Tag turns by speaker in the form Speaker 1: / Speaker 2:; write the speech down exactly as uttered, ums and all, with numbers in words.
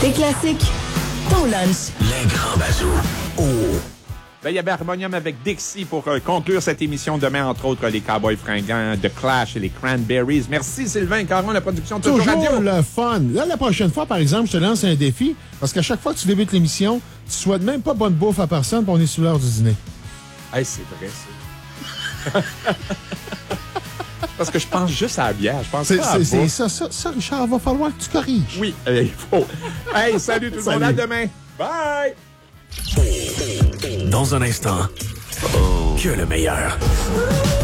Speaker 1: Tes classiques, ton lunch.
Speaker 2: Les grands bazous. Oh!
Speaker 3: Ben, il y avait Harmonium avec Dixie pour euh, conclure cette émission. Demain, entre autres, les Cowboys fringants, The Clash et les Cranberries. Merci Sylvain Caron, la production de Toujours
Speaker 4: Toujours
Speaker 3: Radio.
Speaker 4: le fun. Là, la prochaine fois, par exemple, je te lance un défi, parce qu'à chaque fois que tu débutes l'émission, tu souhaites même pas bonne bouffe à personne, puis on est sous l'heure du dîner.
Speaker 3: Hey, c'est vrai, ça. Parce que je pense juste à la bière. Je pense
Speaker 4: C'est
Speaker 3: pas à la
Speaker 4: c'est- c'est
Speaker 3: bouffe.
Speaker 4: ça, ça, ça, Richard, va falloir que tu corriges.
Speaker 3: Oui, euh, il faut. Hey, salut tout le monde. À
Speaker 4: Salut.
Speaker 3: demain. Bye!
Speaker 2: Dans un instant, que le meilleur.